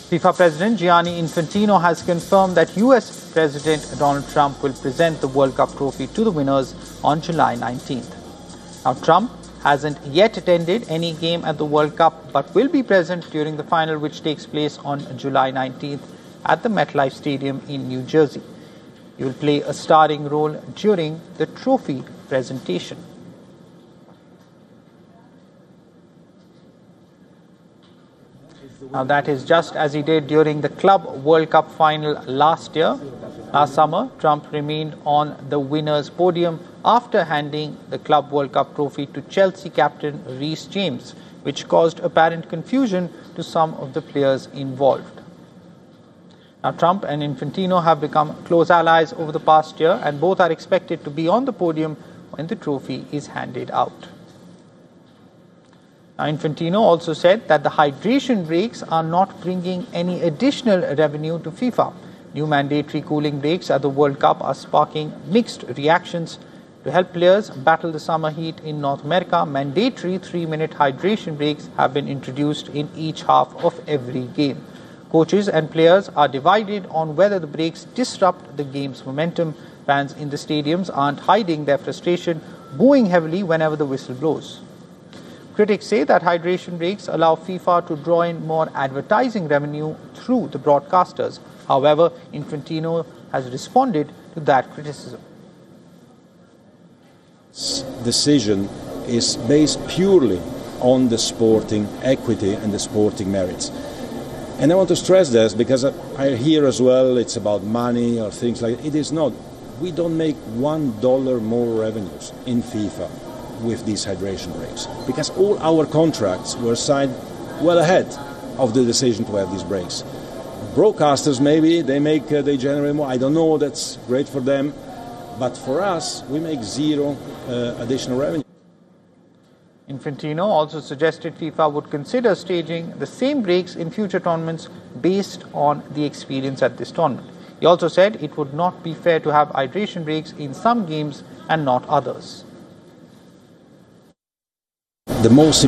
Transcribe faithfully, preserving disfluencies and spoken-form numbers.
FIFA President Gianni Infantino has confirmed that U S President Donald Trump will present the World Cup trophy to the winners on July nineteenth. Now, Trump hasn't yet attended any game at the World Cup but will be present during the final, which takes place on July nineteenth at the MetLife Stadium in New Jersey. He will play a starring role during the trophy presentation. Now, that is just as he did during the Club World Cup final last year. Last summer, Trump remained on the winners' podium after handing the Club World Cup trophy to Chelsea captain Reece James, which caused apparent confusion to some of the players involved. Now, Trump and Infantino have become close allies over the past year, and both are expected to be on the podium when the trophy is handed out. Now, Infantino also said that the hydration breaks are not bringing any additional revenue to FIFA. New mandatory cooling breaks at the World Cup are sparking mixed reactions. To help players battle the summer heat in North America, mandatory three-minute hydration breaks have been introduced in each half of every game. Coaches and players are divided on whether the breaks disrupt the game's momentum. Fans in the stadiums aren't hiding their frustration, booing heavily whenever the whistle blows. Critics say that hydration breaks allow FIFA to draw in more advertising revenue through the broadcasters. However, Infantino has responded to that criticism. This decision is based purely on the sporting equity and the sporting merits. And I want to stress this because I hear as well it's about money or things like that. It is not. We don't make one dollar more revenues in FIFA with these hydration breaks, because all our contracts were signed well ahead of the decision to have these breaks. Broadcasters, maybe they make uh, they generate more. I don't know. That's great for them, but for us, we make zero uh, additional revenue. Infantino also suggested FIFA would consider staging the same breaks in future tournaments based on the experience at this tournament. He also said it would not be fair to have hydration breaks in some games and not others. The most